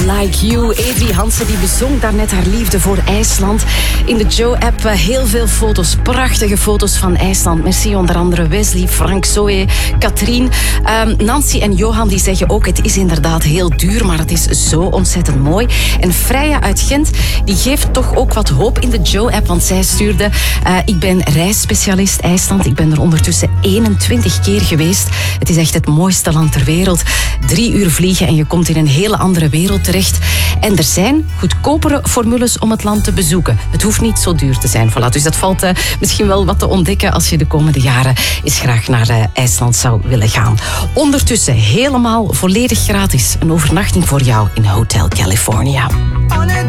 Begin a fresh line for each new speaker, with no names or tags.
Like You. Evie Hansen die bezong daarnet haar liefde voor IJsland. In de Joe-app heel veel foto's, prachtige foto's van IJsland. Merci onder andere Wesley, Frank, Zoe, Katrien. Nancy en Johan die zeggen ook, het is inderdaad heel duur, maar het is zo ontzettend mooi. En Freya uit Gent, die geeft toch ook wat hoop in de Joe-app, want zij stuurde, ik ben reisspecialist IJsland. Ik ben er ondertussen 21 keer geweest. Het is echt het mooiste land ter wereld. 3 uur vliegen en je komt in een hele andere wereld terecht. En er zijn goedkopere formules om het land te bezoeken. Het hoeft niet zo duur te zijn. Voilà. Dus dat valt misschien wel wat te ontdekken als je de komende jaren eens graag naar IJsland zou willen gaan. Ondertussen helemaal volledig gratis een overnachting voor jou in Hotel California.